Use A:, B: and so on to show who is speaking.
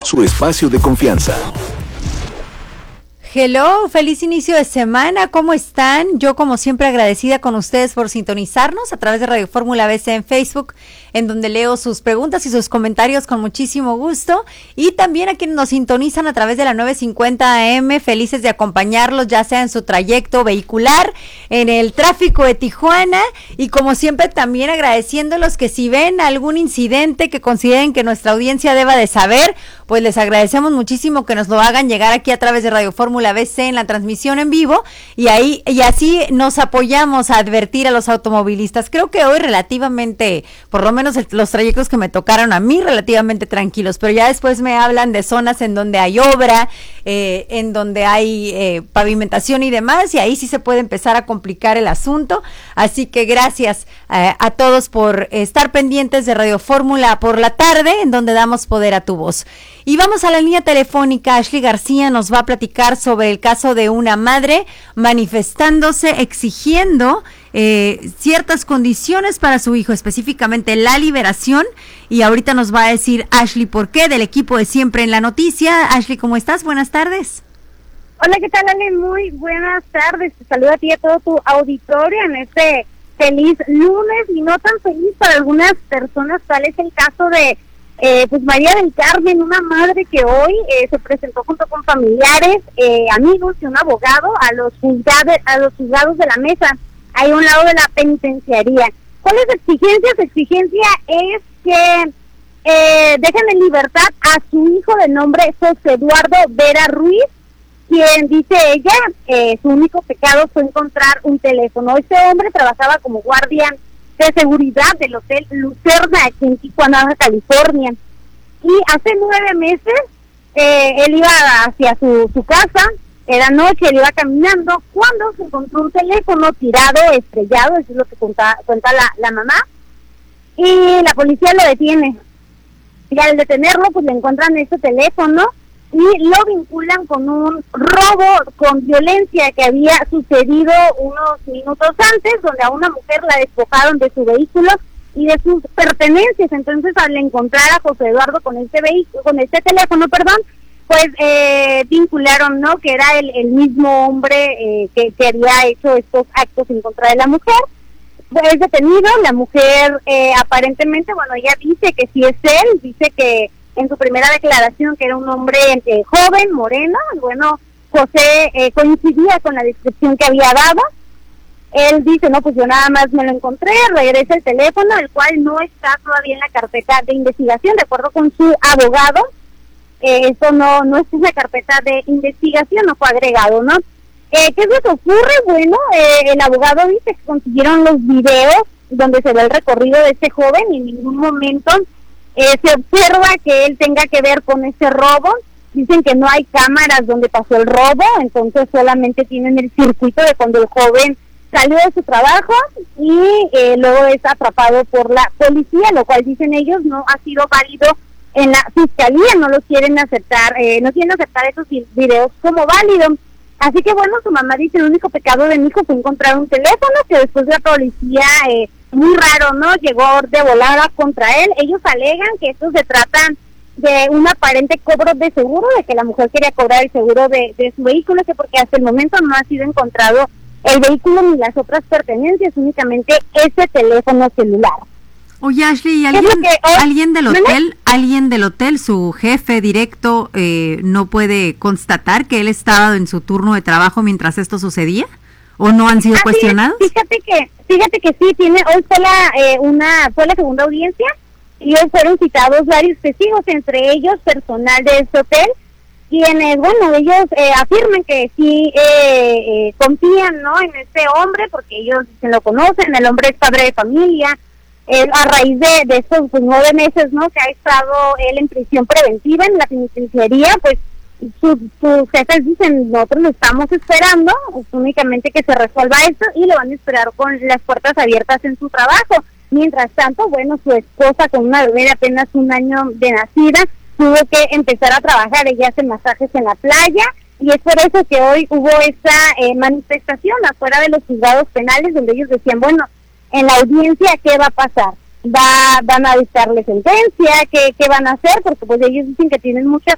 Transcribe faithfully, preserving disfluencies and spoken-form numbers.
A: su espacio de confianza.
B: Hello, feliz inicio de semana, ¿cómo están? Yo como siempre agradecida con ustedes por sintonizarnos a través de Radio Fórmula B C en Facebook, en donde leo sus preguntas y sus comentarios con muchísimo gusto, y también a quienes nos sintonizan a través de la nueve cincuenta A M, felices de acompañarlos ya sea en su trayecto vehicular, en el tráfico de Tijuana, y como siempre también agradeciéndolos que si ven algún incidente que consideren que nuestra audiencia deba de saber, pues les agradecemos muchísimo que nos lo hagan llegar aquí a través de Radio Fórmula B C en la transmisión en vivo, y ahí y así nos apoyamos a advertir a los automovilistas. Creo que hoy relativamente, por lo menos el, los trayectos que me tocaron a mí, relativamente tranquilos, pero ya después me hablan de zonas en donde hay obra, eh, en donde hay eh, pavimentación y demás, y ahí sí se puede empezar a complicar el asunto. Así que gracias eh, a todos por estar pendientes de Radio Fórmula por la tarde, en donde damos poder a tu voz. Y vamos a la línea telefónica. Ashley García nos va a platicar sobre el caso de una madre manifestándose, exigiendo eh, ciertas condiciones para su hijo, específicamente la liberación. Y ahorita nos va a decir Ashley por qué, del equipo de Siempre en la Noticia. Ashley, ¿cómo estás? Buenas tardes.
C: Hola, ¿qué tal, Ale? Muy buenas tardes. Te saludo a ti y a todo tu auditorio en este feliz lunes, y no tan feliz para algunas personas, tal es el caso de Eh, pues María del Carmen, una madre que hoy eh, se presentó junto con familiares, eh, amigos y un abogado a los juzgados, a los juzgados de la mesa, ahí a un lado de la penitenciaría. ¿Cuál es su exigencia? Su exigencia es que eh, dejen en libertad a su hijo de nombre José Eduardo Vera Ruiz, quien, dice ella, eh, su único pecado fue encontrar un teléfono. Este hombre trabajaba como guardia de seguridad del Hotel Lucerna aquí en Tijuana, Baja California, y hace nueve meses eh, él iba hacia su, su casa, era noche, él iba caminando, cuando se encontró un teléfono tirado, estrellado, eso es lo que cuenta, cuenta la, la mamá, y la policía lo detiene, y al detenerlo pues le encuentran este teléfono y lo vinculan con un robo con violencia que había sucedido unos minutos antes, donde a una mujer la despojaron de su vehículo y de sus pertenencias. Entonces, al encontrar a José Eduardo con este vehículo, con este teléfono, perdón, pues eh, vincularon, ¿no?, que era el, el mismo hombre eh, que, que había hecho estos actos en contra de la mujer. Es detenido, la mujer eh, aparentemente, bueno, ella dice que sí es él, dice que en su primera declaración que era un hombre eh, joven, moreno, bueno, José eh, coincidía con la descripción que había dado. Él dice, no, pues yo nada más me lo encontré, regresa el teléfono, el cual no está todavía en la carpeta de investigación, de acuerdo con su abogado, eh, esto no, no está en la carpeta de investigación, no fue agregado, ¿no? Eh, ¿Qué es lo que ocurre? Bueno, eh, el abogado dice que consiguieron los videos donde se ve el recorrido de este joven y en ningún momento Eh, se observa que él tenga que ver con ese robo. Dicen que no hay cámaras donde pasó el robo, entonces solamente tienen el circuito de cuando el joven salió de su trabajo y eh, luego es atrapado por la policía, lo cual dicen ellos no ha sido válido en la fiscalía, no lo quieren aceptar, eh, no quieren aceptar esos videos como válido. Así que bueno, su mamá dice, el único pecado de mi hijo fue encontrar un teléfono, que después la policía, eh, muy raro, ¿no?, llegó de volada contra él. Ellos alegan que esto se trata de un aparente cobro de seguro, de que la mujer quería cobrar el seguro de, de su vehículo, que porque hasta el momento no ha sido encontrado el vehículo ni las otras pertenencias, únicamente ese teléfono celular.
B: Oye, Ashley, ¿alguien, que, oh, ¿alguien del hotel, ¿no? alguien del hotel, su jefe directo, eh, no puede constatar que él estaba en su turno de trabajo mientras esto sucedía? ¿O no han sido ah, cuestionados?
C: Sí, fíjate que, fíjate que sí, tiene, hoy fue la, eh, una, fue la segunda audiencia, y hoy fueron citados varios testigos, entre ellos personal de este hotel, quienes, bueno, ellos eh, afirman que sí eh, eh, confían, ¿no?, en este hombre, porque ellos se lo conocen, el hombre es padre de familia. Eh, a raíz de, de estos pues, nueve meses, ¿no?, que ha estado él en prisión preventiva en la penitenciaría, pues sus, sus jefes dicen, nosotros lo estamos esperando, pues, únicamente que se resuelva esto, y lo van a esperar con las puertas abiertas en su trabajo. Mientras tanto, bueno, su esposa, con una bebé de apenas un año de nacida, tuvo que empezar a trabajar. Ella hace masajes en la playa, y es por eso que hoy hubo esta eh, manifestación afuera de los juzgados penales, donde ellos decían, bueno, en la audiencia, ¿qué va a pasar? Va, van a dictarle sentencia, ¿qué, qué van a hacer? Porque pues ellos dicen que tienen muchas